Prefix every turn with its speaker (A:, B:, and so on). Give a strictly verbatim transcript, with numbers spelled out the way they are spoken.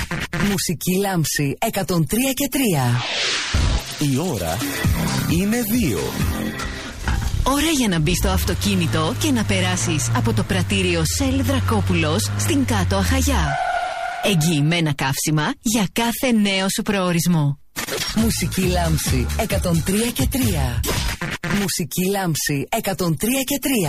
A: Μουσική Λάμψη εκατόν τρία και τρία.
B: Η ώρα είναι δύο.
C: Ώρα για να μπεις στο αυτοκίνητο και να περάσεις από το πρατήριο Shell Δρακόπουλος στην Κάτω Αχαγιά. Εγγυημένα καύσιμα για κάθε νέο σου προορισμό.
A: Μουσική Λάμψη εκατόν τρία και τρία. Μουσική Λάμψη εκατόν τρία και τρία.